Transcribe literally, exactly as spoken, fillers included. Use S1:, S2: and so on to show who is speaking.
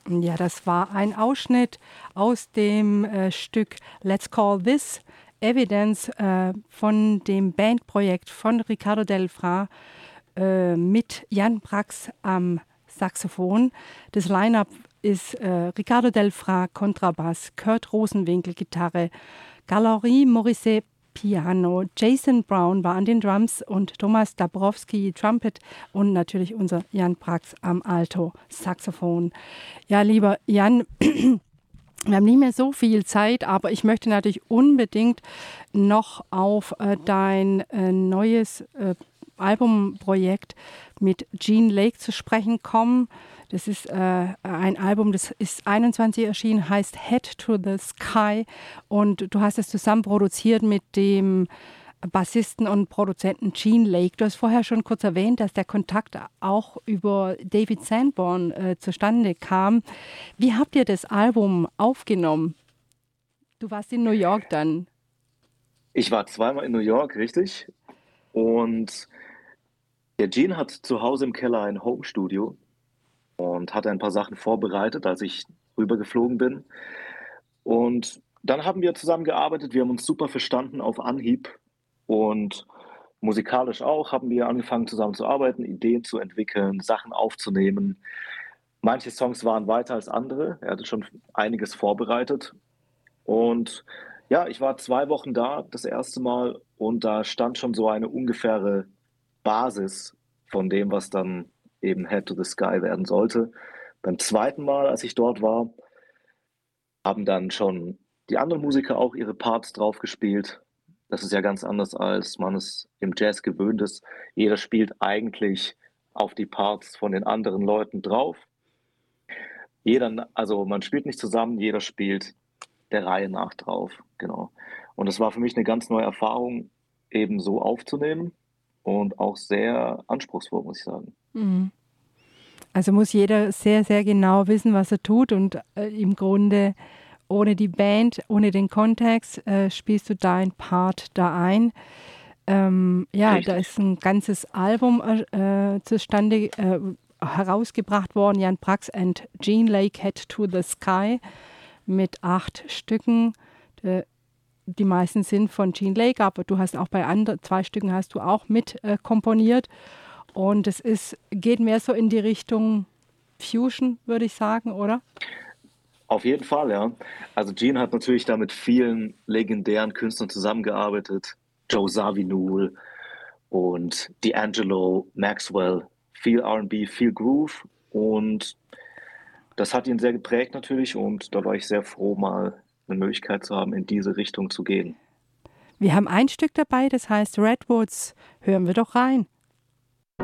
S1: Ja, das war ein Ausschnitt aus dem äh, Stück Let's Call This Evidence äh, von dem Bandprojekt von Ricardo Del Fra äh, mit Jan Brax am Saxophon. Das Line-Up ist äh, Ricardo Del Fra Kontrabass, Kurt Rosenwinkel Gitarre, Galerie Morisset Piano, Jason Brown war an den Drums und Thomas Dabrowski Trumpet und natürlich unser Jan Brax am Alto Saxophon. Ja, lieber Jan, wir haben nicht mehr so viel Zeit, aber ich möchte natürlich unbedingt noch auf äh, dein äh, neues äh, Albumprojekt mit Gene Lake zu sprechen kommen. Das ist äh, ein Album, das ist einundzwanzig erschienen, heißt Head to the Sky und du hast es zusammen produziert mit dem Bassisten und Produzenten Gene Lake. Du hast vorher schon kurz erwähnt, dass der Kontakt auch über David Sanborn äh, zustande kam. Wie habt ihr das Album aufgenommen? Du warst in New York dann.
S2: Ich war zweimal in New York, richtig. Und der Gene hat zu Hause im Keller ein Home-Studio und hat ein paar Sachen vorbereitet, als ich rübergeflogen bin. Und dann haben wir zusammen gearbeitet. Wir haben uns super verstanden auf Anhieb. Und musikalisch auch haben wir angefangen zusammen zu arbeiten, Ideen zu entwickeln, Sachen aufzunehmen. Manche Songs waren weiter als andere. Er hatte schon einiges vorbereitet. Und ja, ich war zwei Wochen da, das erste Mal, und da stand schon so eine ungefähre Basis von dem, was dann eben Head to the Sky werden sollte. Beim zweiten Mal, als ich dort war, haben dann schon die anderen Musiker auch ihre Parts drauf gespielt. Das ist ja ganz anders, als man es im Jazz gewöhnt ist. Jeder spielt eigentlich auf die Parts von den anderen Leuten drauf. Jeder, also man spielt nicht zusammen, jeder spielt der Reihe nach drauf, genau. Und das war für mich eine ganz neue Erfahrung, eben so aufzunehmen und auch sehr anspruchsvoll, muss ich sagen.
S1: Mhm. Also muss jeder sehr, sehr genau wissen, was er tut und äh, im Grunde ohne die Band, ohne den Kontext äh, spielst du deinen Part da ein. Ähm, ja, da
S2: Richtig.
S1: ist ein ganzes Album äh, zustande äh, herausgebracht worden, Jan Brax and Gene Lake Head to the Sky mit acht Stücken. Äh, die meisten sind von Gene Lake, aber du hast auch bei anderen, zwei Stücken hast du auch mit äh, komponiert. Und es ist, geht mehr so in die Richtung Fusion, würde ich sagen, oder?
S2: Auf jeden Fall, ja. Also Gene hat natürlich da mit vielen legendären Künstlern zusammengearbeitet. Joe Zawinul und D'Angelo, Maxwell, viel R und B, viel Groove, und das hat ihn sehr geprägt natürlich, und da war ich sehr froh, mal eine Möglichkeit zu haben, in diese Richtung zu gehen.
S1: Wir haben ein Stück dabei, das heißt Redwoods. Hören wir doch rein.